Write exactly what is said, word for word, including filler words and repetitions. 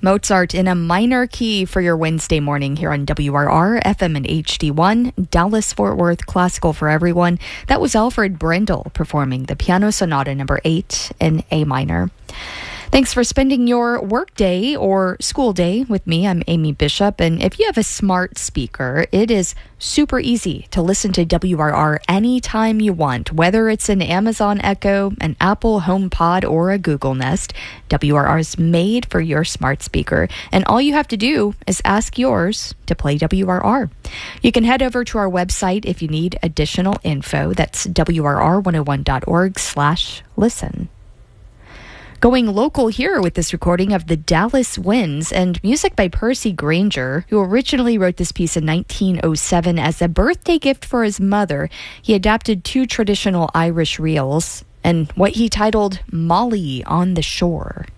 Mozart in a minor key for your Wednesday morning here on W R R, F M and H D one, Dallas-Fort Worth Classical for Everyone. That was Alfred Brendel performing the Piano Sonata number eight in A minor. Thanks for spending your workday or school day with me. I'm Amy Bishop, and if you have a smart speaker, it is super easy to listen to W R R anytime you want, whether it's an Amazon Echo, an Apple HomePod, or a Google Nest. W R R is made for your smart speaker, and all you have to do is ask yours to play W R R. You can head over to our website if you need additional info. That's W R R one oh one dot org slash listen. Going local here with this recording of The Dallas Winds and music by Percy Granger, who originally wrote this piece in nineteen oh seven as a birthday gift for his mother. He adapted two traditional Irish reels and what he titled Molly on the Shore.